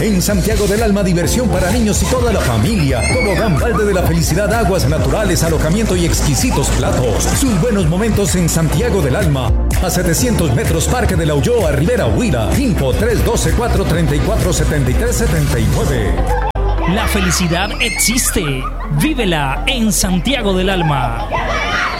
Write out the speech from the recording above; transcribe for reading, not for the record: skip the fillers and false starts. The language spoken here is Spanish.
En Santiago del Alma, diversión para niños y toda la familia. Tobogán Balde de la Felicidad, aguas naturales, alojamiento y exquisitos platos. Sus buenos momentos en Santiago del Alma. A 700 metros, Parque de la Ulloa, Rivera Huila. Info 312-434-7379. La felicidad existe. Vívela en Santiago del Alma.